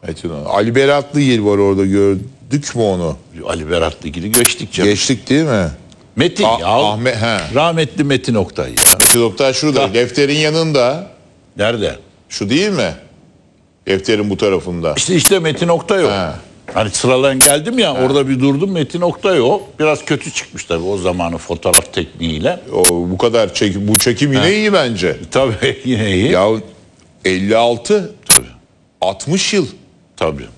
Metin Ali Beratlıgil var orada, gördük mü onu? Ali Beratlıgil'i geçtik canım. Geçtik değil mi? Metin ya. Ahmet, he. Rahmetli Metin Oktay. Metin Oktay şurada. Defterin yanında. Nerede? Şu değil mi? Defterin bu tarafında. İşte Metin Oktay o. He. Hani sıralayan geldim ya, orada bir durdum, Metin Oktay o. Biraz kötü çıkmış tabii o zamanın fotoğraf tekniğiyle. Bu kadar bu çekim yine iyi bence. Tabii yine iyi. Ya 56, Tabii. 60 yıl. Tabii.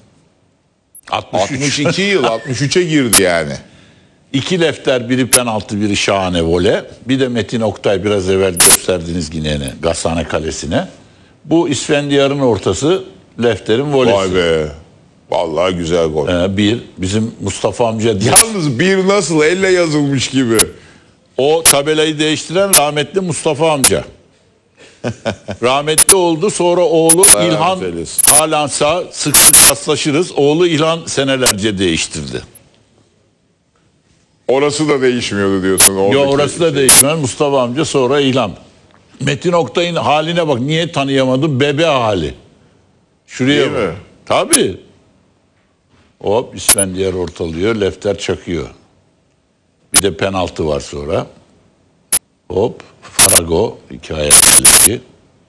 62 yıl, 63'e girdi yani. 2 lefter, biri penaltı, biri şahane vole. Bir de Metin Oktay, biraz evvel gösterdiniz yine Gazhane Kalesi'ne. Bu İsfendiyar'ın ortası, lefterin volesi. Vay be. Vallahi güzel gol. Bir, bizim Mustafa amca Yalnız bir nasıl elle yazılmış gibi. o tabelayı değiştiren rahmetli Mustafa amca. Rahmetli oldu, sonra oğlu İlhan halen sağ, sık sık rastlaşırız. Oğlu İlhan senelerce değiştirdi. Orası da değişmiyordu diyorsun. Yo, orası da değişmiyor. Mustafa amca, sonra İlhan. Metin Oktay'ın haline bak, niye tanıyamadım? Bebe hali. Şuraya değil mi? Tabii. Hop, İsfendiyar ortalıyor, lefter çakıyor. Bir de penaltı var sonra. Hop, Frago hikaye kaleci.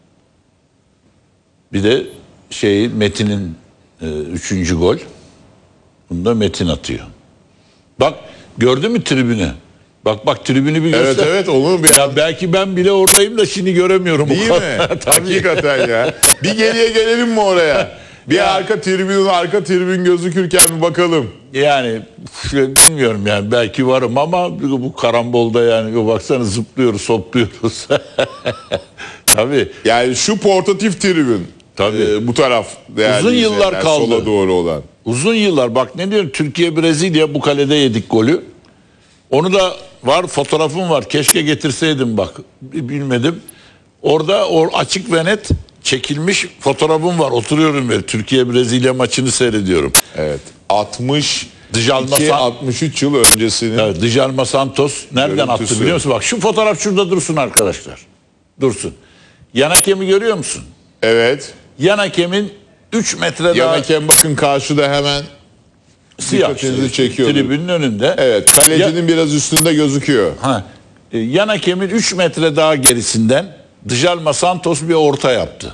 Bir de Metin'in 3. gol. Bunu da Metin atıyor. Bak, gördün mü tribünü? Bak tribünü bir göster. Evet onu bir... Ya belki ben bile oradayım da şimdi göremiyorum. Değil mi? Hakikaten ya. Bir geriye gelelim mi oraya? Bir Ya. arka tribün gözükürken bir bakalım. Yani bilmiyorum yani, belki varım ama bu karambolda yani baksana, zıplıyoruz, hopluyoruz. Tabii. Yani şu portatif tribün. Tabii. Bu taraf değerli Uzun yıllar izleyenler, kaldı. sola doğru olan. Uzun yıllar, bak ne diyorum, Türkiye Brezilya bu kalede yedik golü. Onu da var, fotoğrafım var. Keşke getirseydim, bak bilmedim. Orada açık ve net çekilmiş fotoğrafım var. Oturuyorum böyle, Türkiye Brezilya maçını seyrediyorum. Evet. 63 yıl öncesinin. Evet, Djalma Santos nereden görüntüsü. attı biliyor musun? Bak şu fotoğraf şurada dursun arkadaşlar. Dursun. Yan hakemi görüyor musun? Evet. Yan hakemin 3 metre Yan daha hakem bakın karşıda hemen siyah dikkatinizi çekiyordu. tribünün önünde. Evet. Kalecinin biraz üstünde gözüküyor. Yan hakemin 3 metre daha gerisinden Djalma Santos bir orta yaptı.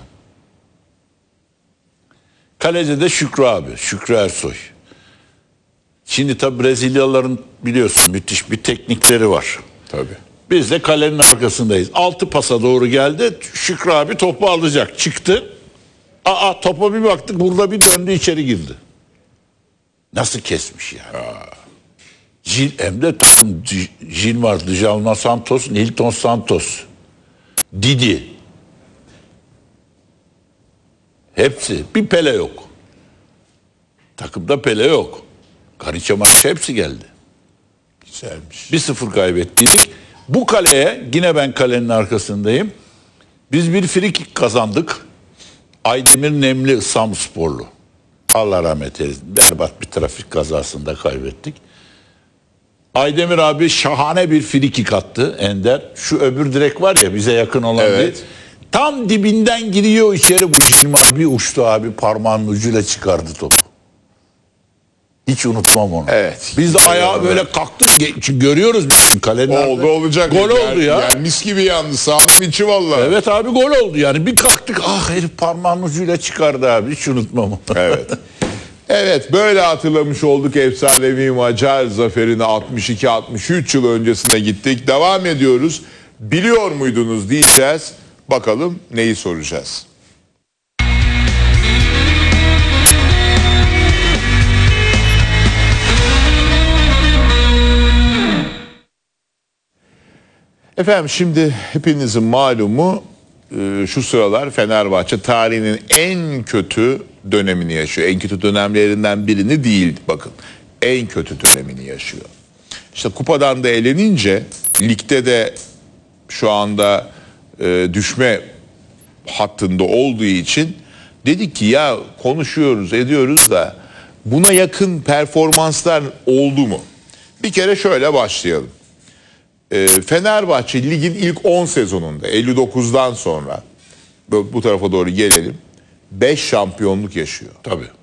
Kaleci de Şükrü Ersoy. Şimdi tabi Brezilyalıların biliyorsun müthiş bir teknikleri var. Tabii. Biz de kalenin arkasındayız. 6 pasa doğru geldi. Şükrü abi topu alacak. Çıktı. Topa bir baktık, burada bir döndü, içeri girdi. Nasıl kesmiş yani? Hem de Gil var. Djalma Santos, Nilton Santos. Didi. Hepsi. Bir Pele yok. Takımda Pele yok. Garrincha maçı hepsi geldi. Güzelmiş. 1-0 kaybettik. Bu kaleye, yine ben kalenin arkasındayım. Biz bir frikik kazandık. Aydemir Nemli Samsporlu. Allah rahmet eylesin. Berbat bir trafik kazasında kaybettik. Aydemir abi şahane bir frikik attı, Ender. Şu öbür direk var ya, bize yakın olan evet. Tam dibinden giriyor içeri, bu Şilma bir uçtu abi, parmağının ucuyla çıkardı topu. Hiç unutmam onu. Evet. Biz de ayağa böyle kalktık. Çünkü görüyoruz biz kalenin Olacak. Gol oldu ya. Yani mis gibi yandı. Sahanın içi vallahi. Evet abi, gol oldu yani. Bir kalktık, herif parmağının ucuyla çıkardı abi. Hiç unutmam onu. Evet. Evet, böyle hatırlamış olduk efsanevi Macar zaferini. 62-63 yıl öncesine gittik. Devam ediyoruz. Biliyor muydunuz diyeceğiz. Bakalım neyi soracağız. Efendim, şimdi hepinizin malumu şu sıralar Fenerbahçe tarihinin en kötü dönemini yaşıyor. En kötü dönemlerinden birini değil, bakın. En kötü dönemini yaşıyor. İşte kupadan da elenince, ligde de şu anda düşme hattında olduğu için dedik ki ya konuşuyoruz ediyoruz da buna yakın performanslar oldu mu? Bir kere şöyle başlayalım. Fenerbahçe ligin ilk 10 sezonunda 59'dan sonra bu tarafa doğru gelelim, 5 şampiyonluk yaşıyor. Tabii.